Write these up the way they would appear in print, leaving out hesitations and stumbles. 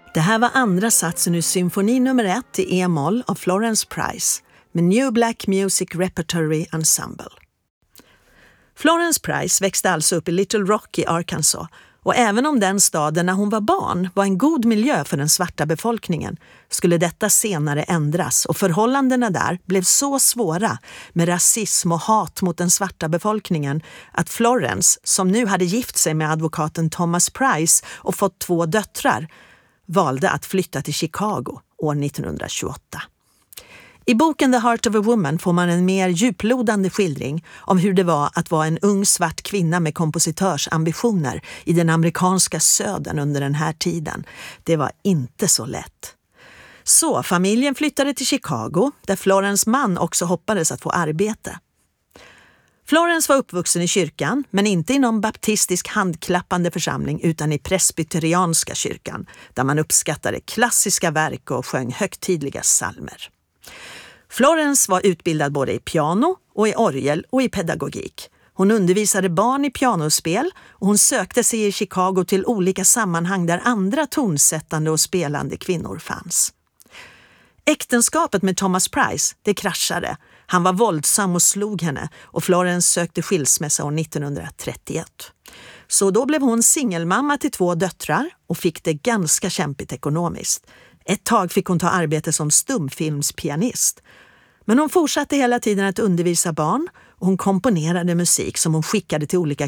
Det här var andra satsen ur symfoni nummer 1 i E-moll av Florence Price med New Black Music Repertory Ensemble. Florence Price växte alltså upp i Little Rock i Arkansas, och även om den staden när hon var barn var en god miljö för den svarta befolkningen skulle detta senare ändras, och förhållandena där blev så svåra med rasism och hat mot den svarta befolkningen att Florence, som nu hade gift sig med advokaten Thomas Price och fått 2 döttrar, valde att flytta till Chicago år 1928. I boken The Heart of a Woman får man en mer djuplodande skildring om hur det var att vara en ung svart kvinna med kompositörsambitioner i den amerikanska södern under den här tiden. Det var inte så lätt. Så familjen flyttade till Chicago, där Florence man också hoppades att få arbete. Florence var uppvuxen i kyrkan, men inte i någon baptistisk handklappande församling utan i presbyterianska kyrkan, där man uppskattade klassiska verk och sjöng högtidliga psalmer. Florence var utbildad både i piano och i orgel och i pedagogik. Hon undervisade barn i pianospel och hon sökte sig i Chicago till olika sammanhang där andra tonsättande och spelande kvinnor fanns. Äktenskapet med Thomas Price, det kraschade. Han var våldsam och slog henne, och Florence sökte skilsmässa år 1931. Så då blev hon singelmamma till 2 döttrar och fick det ganska kämpigt ekonomiskt. Ett tag fick hon ta arbete som stumfilmspianist. Men hon fortsatte hela tiden att undervisa barn, och hon komponerade musik som hon skickade till olika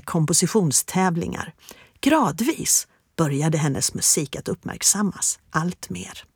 kompositionstävlingar. Gradvis började hennes musik att uppmärksammas allt mer.